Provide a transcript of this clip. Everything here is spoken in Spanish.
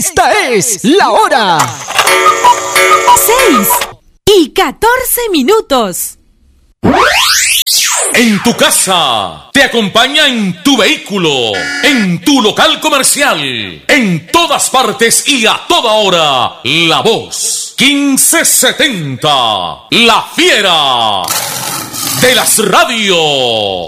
Esta es la hora. 6:14. En tu casa, te acompaña en tu vehículo, en tu local comercial, en todas partes y a toda hora. La Voz 1570, la fiera de las radios.